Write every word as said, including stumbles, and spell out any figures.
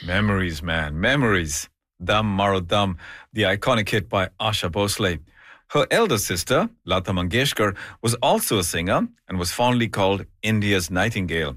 Memories, man, memories. Dam Maro Dam, the iconic hit by Asha Bhosle. Her elder sister, Lata Mangeshkar, was also a singer and was fondly called India's Nightingale.